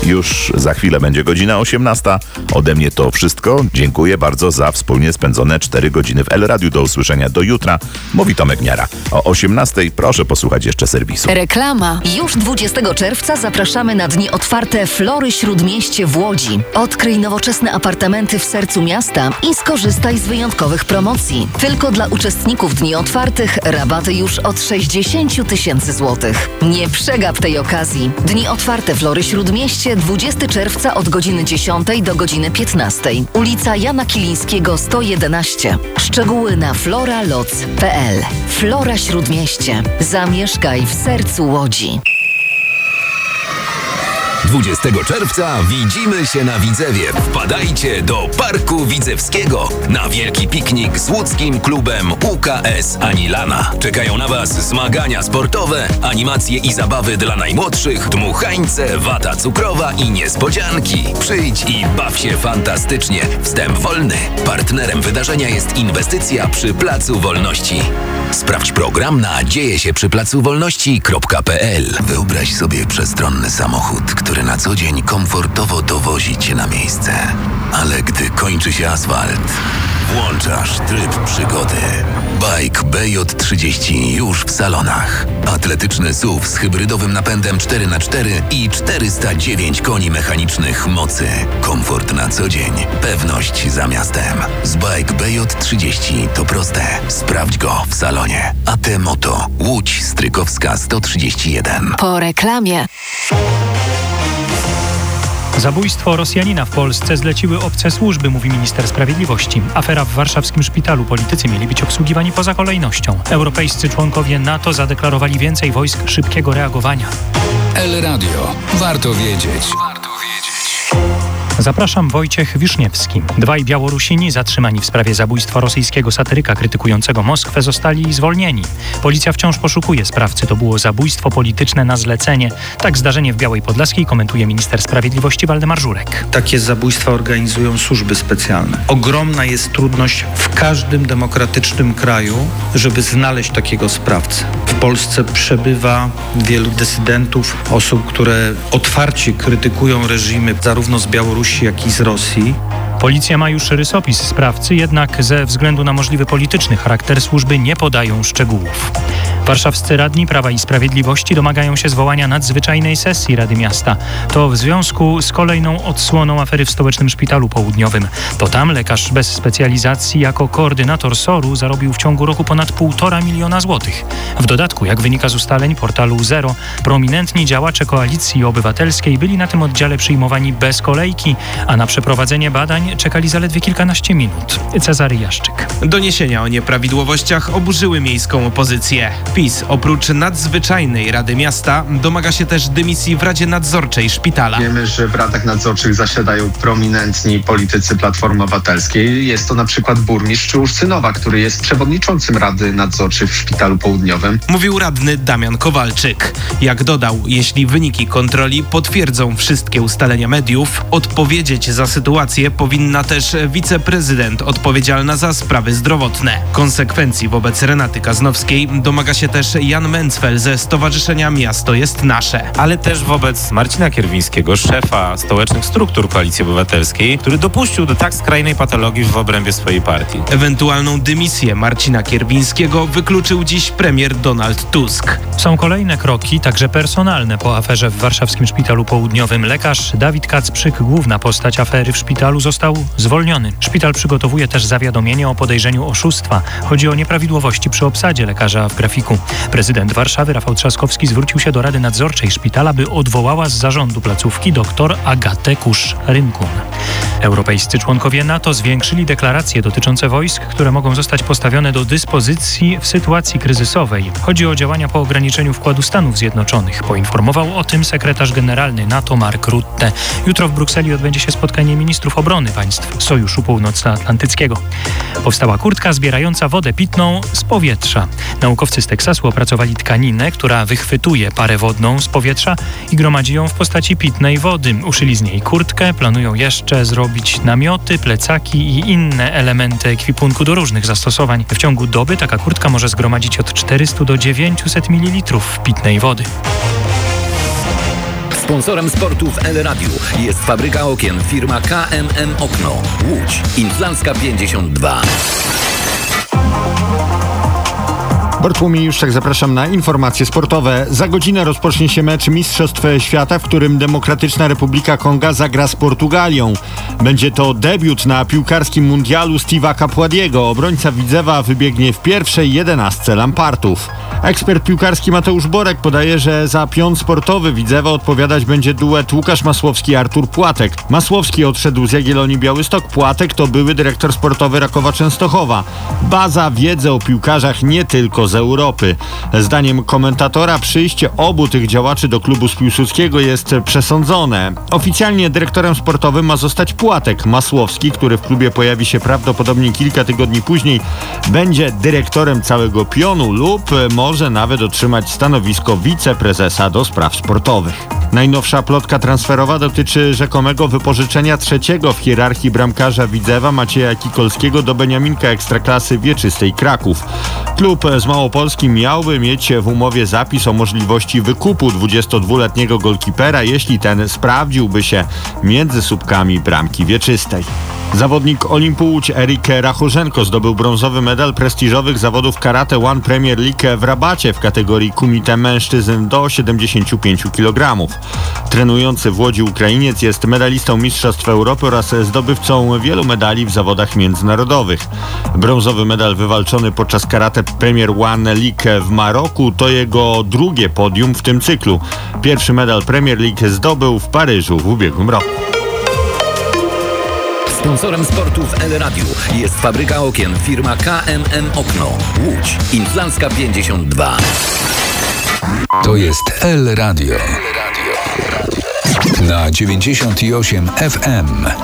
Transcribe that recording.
Już za chwilę będzie godzina 18. Ode mnie to wszystko. Dziękuję bardzo za wspólnie spędzone 4 godziny w El Radiu. Do usłyszenia do jutra. Mówi Tomek Miara. O 18 proszę posłuchać jeszcze serwisu. Reklama. Już 20 czerwca zapraszamy na dni otwarte Flory Śródmieście w Łodzi. Odkryj nowoczesne apartamenty w sercu miasta i skorzystaj z wyjątkowych promocji. Tylko dla uczestników dni otwartych rabaty już od 60 000 złotych. Nie przegap tej okazji. Dni otwarte Flory Śródmieście 20 czerwca od godziny 10 do godziny 15. Ulica Jana Kilińskiego 111. Szczegóły na floraloc.pl. Flora Śródmieście. Zamieszkaj w sercu Łodzi. 20 czerwca widzimy się na Widzewie. Wpadajcie do Parku Widzewskiego na wielki piknik z łódzkim klubem UKS Anilana. Czekają na Was zmagania sportowe, animacje i zabawy dla najmłodszych, dmuchańce, wata cukrowa i niespodzianki. Przyjdź i baw się fantastycznie. Wstęp wolny. Partnerem wydarzenia jest Inwestycja przy Placu Wolności. Sprawdź program na dziejesieprzyplacowolności.pl. Wyobraź sobie przestronny samochód, który na co dzień komfortowo dowozi Cię na miejsce. Ale gdy kończy się asfalt, włączasz tryb przygody. Bike BJ30 już w salonach. Atletyczny SUV z hybrydowym napędem 4x4 i 409 koni mechanicznych mocy. Komfort na co dzień. Pewność za miastem. Z Bike BJ30 to proste. Sprawdź go w salonie. AT Moto. Łódź Strykowska 131. Po reklamie. Zabójstwo Rosjanina w Polsce zleciły obce służby, mówi minister sprawiedliwości. Afera w warszawskim szpitalu. Politycy mieli być obsługiwani poza kolejnością. Europejscy członkowie NATO zadeklarowali więcej wojsk szybkiego reagowania. El Radio. Warto wiedzieć. Zapraszam, Wojciech Wiszniewski. 2 Białorusini zatrzymani w sprawie zabójstwa rosyjskiego satyryka krytykującego Moskwę zostali zwolnieni. Policja wciąż poszukuje sprawcy. To było zabójstwo polityczne na zlecenie. Tak zdarzenie w Białej Podlaskiej komentuje minister sprawiedliwości Waldemar Żurek. Takie zabójstwa organizują służby specjalne. Ogromna jest trudność w każdym demokratycznym kraju, żeby znaleźć takiego sprawcę. W Polsce przebywa wielu dysydentów, osób, które otwarcie krytykują reżimy zarówno z Białorusi, jak i z Rosji. Policja ma już rysopis sprawcy, jednak ze względu na możliwy polityczny charakter służby nie podają szczegółów. Warszawscy radni Prawa i Sprawiedliwości domagają się zwołania nadzwyczajnej sesji Rady Miasta. To w związku z kolejną odsłoną afery w Stołecznym Szpitalu Południowym. To tam lekarz bez specjalizacji jako koordynator SOR-u zarobił w ciągu roku ponad 1,5 miliona złotych. W dodatku, jak wynika z ustaleń portalu Zero, prominentni działacze Koalicji Obywatelskiej byli na tym oddziale przyjmowani bez kolejki, a na przeprowadzenie badań czekali zaledwie kilkanaście minut. Cezary Jaszczyk. Doniesienia o nieprawidłowościach oburzyły miejską opozycję. PiS oprócz nadzwyczajnej Rady Miasta domaga się też dymisji w Radzie Nadzorczej Szpitala. Wiemy, że w radach nadzorczych zasiadają prominentni politycy Platformy Obywatelskiej. Jest to na przykład burmistrz Ursynowa, który jest przewodniczącym Rady Nadzorczej w Szpitalu Południowym. Mówił radny Damian Kowalczyk. Jak dodał, jeśli wyniki kontroli potwierdzą wszystkie ustalenia mediów, odpowiedzieć za sytuację powinna też wiceprezydent odpowiedzialna za sprawy zdrowotne. Konsekwencji wobec Renaty Kaznowskiej domaga się też Jan Mencfel ze Stowarzyszenia Miasto jest Nasze. Ale też wobec Marcina Kierwińskiego, szefa stołecznych struktur Koalicji Obywatelskiej, który dopuścił do tak skrajnej patologii w obrębie swojej partii. Ewentualną dymisję Marcina Kierwińskiego wykluczył dziś premier Donald Tusk. Są kolejne kroki, także personalne, po aferze w warszawskim Szpitalu Południowym. Lekarz Dawid Kacprzyk, główna postać afery w szpitalu, został zwolniony. Szpital przygotowuje też zawiadomienie o podejrzeniu oszustwa. Chodzi o nieprawidłowości przy obsadzie lekarza w grafiku. Prezydent Warszawy Rafał Trzaskowski zwrócił się do Rady Nadzorczej Szpitala, by odwołała z zarządu placówki dr Agatę Kusz-Rynkun. Europejscy członkowie NATO zwiększyli deklaracje dotyczące wojsk, które mogą zostać postawione do dyspozycji w sytuacji kryzysowej. Chodzi o działania po ograniczeniu wkładu Stanów Zjednoczonych. Poinformował o tym sekretarz generalny NATO Mark Rutte. Jutro w Brukseli odbędzie się spotkanie ministrów obrony państw Sojuszu Północnoatlantyckiego. Powstała kurtka zbierająca wodę pitną z powietrza. Naukowcy z Teksasu opracowali tkaninę, która wychwytuje parę wodną z powietrza i gromadzi ją w postaci pitnej wody. Uszyli z niej kurtkę, planują jeszcze zrobić namioty, plecaki i inne elementy ekwipunku do różnych zastosowań. W ciągu doby taka kurtka może zgromadzić od 400 do 900 ml pitnej wody. Sponsorem sportu w El Radiu jest fabryka okien firma KMM Okno. Łódź. Inflancka 52. Bartłomiej Juszczak, zapraszam na informacje sportowe. Za godzinę rozpocznie się mecz Mistrzostw Świata, w którym Demokratyczna Republika Konga zagra z Portugalią. Będzie to debiut na piłkarskim mundialu Steve'a Capładiego. Obrońca Widzewa wybiegnie w pierwszej 11 Lampartów. Ekspert piłkarski Mateusz Borek podaje, że za pion sportowy Widzewa odpowiadać będzie duet Łukasz Masłowski-Artur Płatek. Masłowski odszedł z Jagiellonii Białystok, Płatek to były dyrektor sportowy Rakowa Częstochowa. Baza wiedzy o piłkarzach nie tylko z Europy. Zdaniem komentatora przyjście obu tych działaczy do klubu z Piłsudskiego jest przesądzone. Oficjalnie dyrektorem sportowym ma zostać Płatek. Masłowski, który w klubie pojawi się prawdopodobnie kilka tygodni później, będzie dyrektorem całego pionu lub może nawet otrzymać stanowisko wiceprezesa do spraw sportowych. Najnowsza plotka transferowa dotyczy rzekomego wypożyczenia trzeciego w hierarchii bramkarza Widzewa Macieja Kikolskiego do Beniaminka Ekstraklasy Wieczystej Kraków. Klub z Małopolski miałby mieć w umowie zapis o możliwości wykupu 22-letniego golkipera, jeśli ten sprawdziłby się między słupkami bramki wieczystej. Zawodnik Olimpu Łódź Erik Rachorzenko zdobył brązowy medal prestiżowych zawodów Karate One Premier League w Rabacie w kategorii kumite mężczyzn do 75 kg. Trenujący w Łodzi Ukrainiec jest medalistą Mistrzostw Europy oraz zdobywcą wielu medali w zawodach międzynarodowych. Brązowy medal wywalczony podczas Karate Premier One League w Maroku to jego drugie podium w tym cyklu. Pierwszy medal Premier League zdobył w Paryżu w ubiegłym roku. Sponsorem sportu w El Radiu jest fabryka okien firma KMM Okno. Łódź. Inflancka 52. To jest El Radio. Na 98 FM.